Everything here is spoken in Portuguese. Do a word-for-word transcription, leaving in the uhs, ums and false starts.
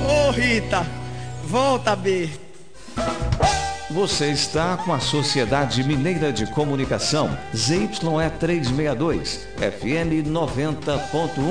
Ô Rita, volta, B. Você está com a Sociedade Mineira de Comunicação, Z Y E trezentos e sessenta e dois, F M noventa ponto um.